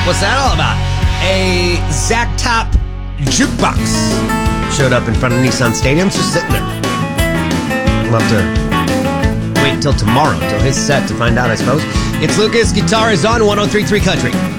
What's that all about? A Zack Top jukebox showed up in front of Nissan Stadium, just sitting there. We'll have to wait till tomorrow, till his set to find out, I suppose. It's Lucas. Guitar is on 103.3 Country.